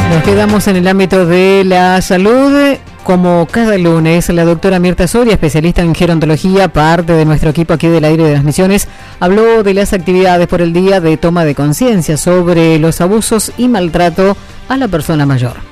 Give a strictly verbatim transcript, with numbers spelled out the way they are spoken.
Nos quedamos en el ámbito de la salud. Como cada lunes, la doctora Mirta Soria, especialista en gerontología, parte de nuestro equipo aquí del Aire de las Misiones, habló de las actividades por el día de toma de conciencia sobre los abusos y maltrato a la persona mayor.